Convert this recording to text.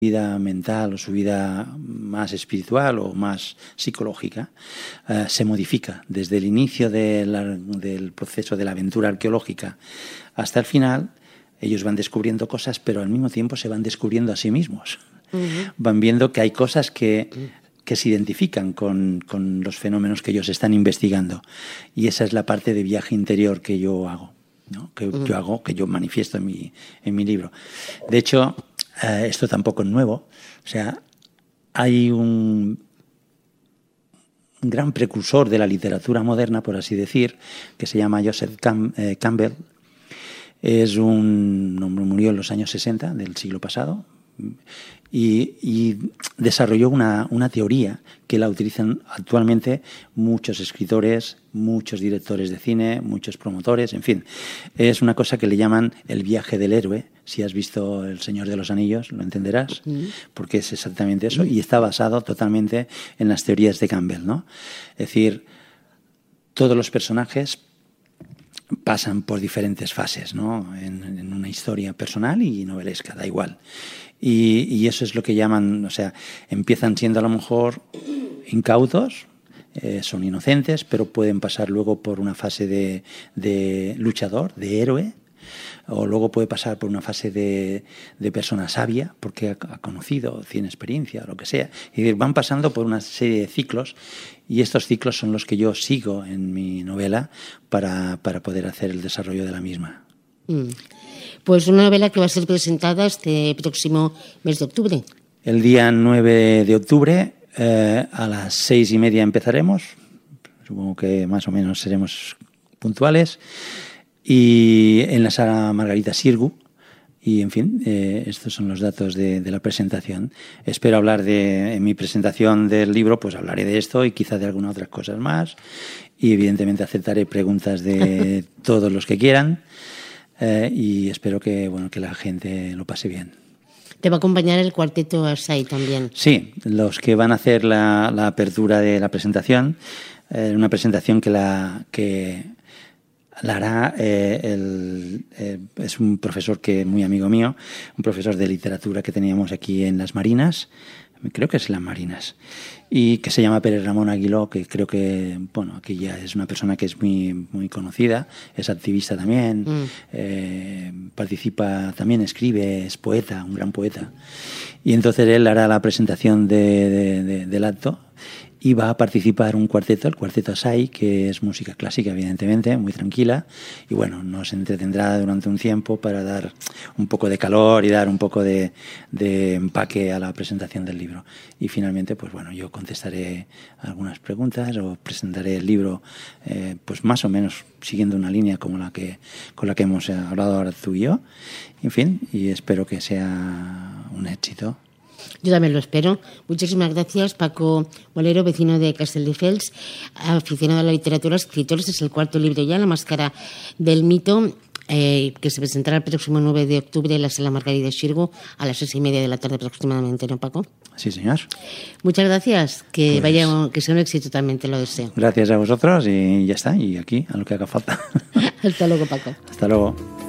vida mental o su vida más espiritual o más psicológica se modifica desde el inicio del proceso de la aventura arqueológica hasta el final. Ellos van descubriendo cosas, pero al mismo tiempo se van descubriendo a sí mismos. Van viendo que hay cosas que se identifican con los fenómenos que ellos están investigando. Y esa es la parte de viaje interior que yo hago, ¿no? Que yo manifiesto en mi libro. De hecho, esto tampoco es nuevo. O sea, hay un gran precursor de la literatura moderna, por así decir, que se llama Joseph Campbell. Es un hombre, murió en los años 60 del siglo pasado, y desarrolló una teoría que la utilizan actualmente muchos escritores, muchos directores de cine, muchos promotores, en fin. Es una cosa que le llaman el viaje del héroe. Si has visto El Señor de los Anillos, lo entenderás, porque es exactamente eso, y está basado totalmente en las teorías de Campbell, ¿no? Es decir, todos los personajes pasan por diferentes fases, ¿no? En una historia personal y novelesca, da igual. Y eso es lo que llaman, o sea, empiezan siendo a lo mejor incautos, son inocentes, pero pueden pasar luego por una fase de luchador, de héroe, o luego puede pasar por una fase de persona sabia, porque ha conocido, tiene experiencia, lo que sea. Y van pasando por una serie de ciclos, y estos ciclos son los que yo sigo en mi novela para poder hacer el desarrollo de la misma. Pues una novela que va a ser presentada este próximo mes de octubre. El día 9 de octubre a las 6:30 empezaremos. Supongo que más o menos seremos puntuales. Y en la sala Margarita Xirgu. Y, en fin, estos son los datos de la presentación. Espero hablar en mi presentación del libro, pues hablaré de esto y quizá de algunas otras cosas más. Y, evidentemente, aceptaré preguntas de todos los que quieran. Y espero que la gente lo pase bien. ¿Te va a acompañar el cuarteto Asai también? Sí, los que van a hacer la apertura de la presentación. Una presentación que la hará es un profesor que muy amigo mío, un profesor de literatura que teníamos aquí en Las Marinas, creo que es Las Marinas, y que se llama Pérez Ramón Aguiló, que creo que, aquí ya es una persona que es muy, muy conocida, es activista también, participa, también escribe, es poeta, un gran poeta. Y entonces él hará la presentación del acto. Y va a participar un cuarteto, el cuarteto Asai, que es música clásica, evidentemente, muy tranquila. Y bueno, nos entretendrá durante un tiempo para dar un poco de calor y dar un poco de empaque a la presentación del libro. Y finalmente, pues bueno, yo contestaré algunas preguntas o presentaré el libro, pues más o menos siguiendo una línea como con la que hemos hablado ahora tú y yo. En fin, y espero que sea un éxito. Yo también lo espero. Muchísimas gracias, Paco Bolero, vecino de Castelldefels, aficionado a la literatura, escritor. Este es el cuarto libro ya, La Máscara del Mito, que se presentará el próximo 9 de octubre en la sala Margarita Xirgu a las 6:30 de la tarde aproximadamente, ¿no, Paco? Sí, señor. Muchas gracias. Que sea un éxito también, te lo deseo. Gracias a vosotros y ya está. Y aquí, a lo que haga falta. Hasta luego, Paco. Hasta luego.